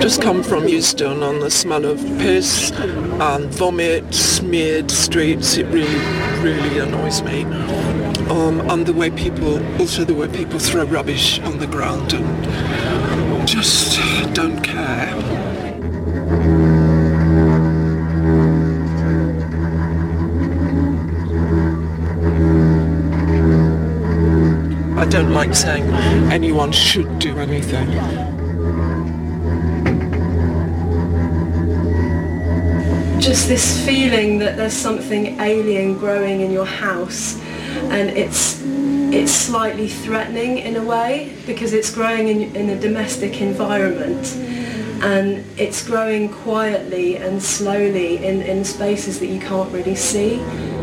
just come from Euston, and the smell of piss and vomit, smeared streets, it really annoys me. And the way people throw rubbish on the ground and just don't care. I don't like saying anyone should do anything. Just this feeling that there's something alien growing in your house, and it's slightly threatening in a way, because it's growing in a domestic environment, and it's growing quietly and slowly in spaces that you can't really see.